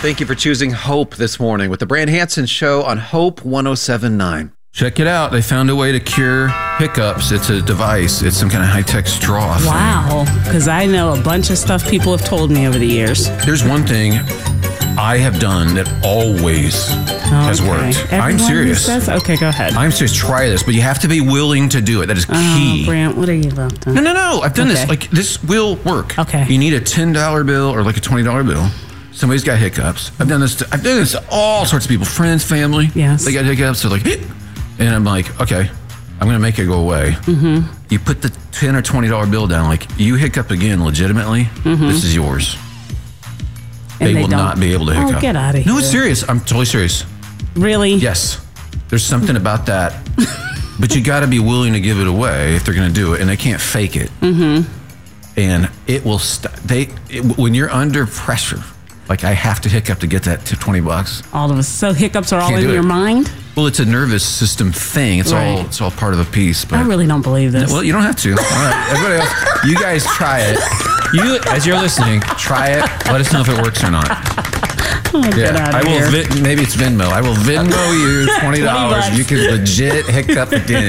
Thank you for choosing Hope this morning with the Brand Hansen Show on Hope 107.9. Check it out. They found a way to cure hiccups. It's a device. It's some kind of high-tech straw thing. Wow. Because I know a bunch of stuff people have told me over the years. There's one thing I have done that always has worked. Everyone I'm serious. Says, okay, go ahead. I'm serious. Try this, but you have to be willing to do it. That is key. Brant, what are you about to? No. I've done this. Like, this will work. Okay. You need a $10 bill or like a $20 bill. Somebody's got hiccups. I've done this to all sorts of people, friends, family. Yes. They got hiccups. They're like, and I'm like, okay, I'm going to make it go away. Mm-hmm. You put the $10 or $20 bill down. Like, you hiccup again legitimately, this is yours. And they will not be able to hiccup. Oh, get out of here. No, it's serious. I'm totally serious. Really? Yes. There's something about that. But you got to be willing to give it away if they're going to do it, and they can't fake it. Mm-hmm. And it will when you're under pressure, like I have to hiccup to get that to $20. All of us. So hiccups are all Can't in do your it. mind? Well, it's a nervous system thing. It's Right. all part of a piece. But I really don't believe this. well, you don't have to. All right, everybody else, you guys try it. You, as you're listening, try it. Let us know if it works or not. Get out I of will. here. Maybe it's Venmo. I will Venmo you $20. You can legit hiccup again.